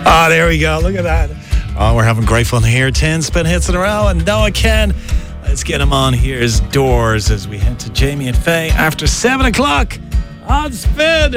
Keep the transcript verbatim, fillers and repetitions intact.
Oh, there we go. Look at that. Oh, we're having great fun here. ten spin hits in a row, and Noah Ken. Let's get him on. Here's Doors as we head to Jamie and Faye after seven o'clock on Spin.